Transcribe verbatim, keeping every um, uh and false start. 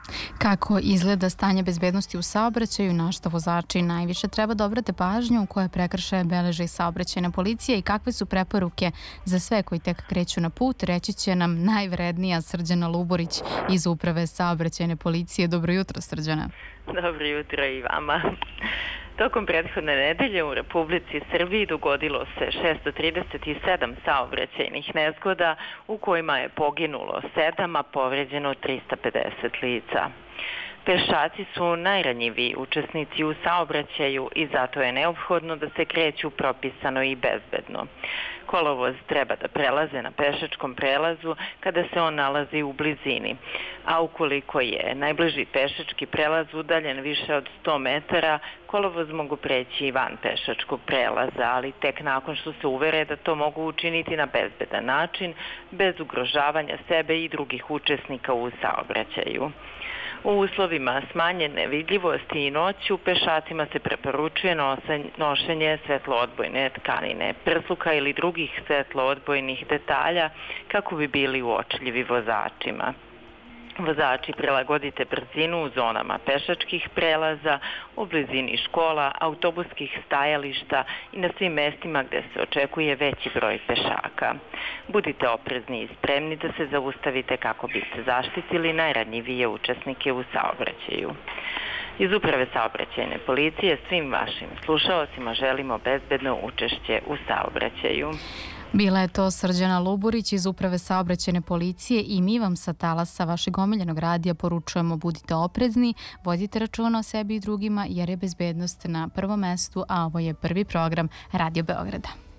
Kako izgleda stanje bezbednosti u saobraćaju, na šta vozači najviše treba da obrate pažnju, koje prekršaje beleže i saobraćajna policija i kakve su preporuke za sve koji tek kreću na put, reći će nam najvrednija Srđana Luborić iz Uprave saobraćajne policije. Dobro jutro, Srđana. Dobro jutro i vama. Tokom prethodne nedelje u Republici Srbiji dogodilo se šesto trideset sedam saobraćajnih nezgoda u kojima je poginulo sedam, a povređeno trista pedeset lica. Pešaci su najranjiviji učesnici u saobraćaju i zato je neophodno da se kreću propisano i bezbedno. Kolovoz treba da prelaze na pešačkom prelazu kada se on nalazi u blizini, a ukoliko je najbliži pešački prelaz udaljen više od sto metara, kolovoz mogu preći i van pešačkog prelaza, ali tek nakon što se uvere da to mogu učiniti na bezbedan način, bez ugrožavanja sebe i drugih učesnika u saobraćaju. U uslovima smanjene vidljivosti i noću pešacima se preporučuje nošenje svetloodbojne tkanine, prsluka ili drugih svetloodbojnih detalja kako bi bili uočljivi vozačima. Vozači, prilagodite brzinu u zonama pešačkih prelaza, u blizini škola, autobuskih stajališta i na svim mestima gde se očekuje veći broj pešaka. Budite oprezni i spremni da se zaustavite kako biste zaštitili najranjivije učesnike u saobraćaju. Iz Uprave saobraćajne policije svim vašim slušaocima želimo bezbedno učešće u saobraćaju. Bila je to Srđana Luborić iz Uprave saobraćajne policije i mi vam sa talasa vašeg omiljenog radija poručujemo budite oprezni, vodite računa o sebi i drugima jer je bezbednost na prvom mestu, a ovo je prvi program Radio Beograda.